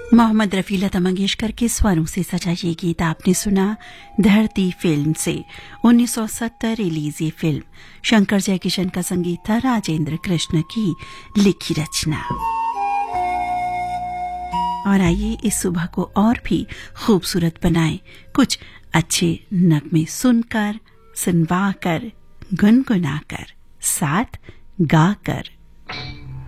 मोहम्मद रफी लता मंगेशकर के स्वरों से सजा ये गीत आपने सुना धरती फिल्म से। 1970 रिलीज ये फिल्म शंकर जयकिशन का संगीत था, राजेंद्र कृष्ण की लिखी रचना। और आइए इस सुबह को और भी खूबसूरत बनाएं कुछ अच्छे नगमे सुनकर, सुनवाकर, गुनगुनाकर, साथ गाकर।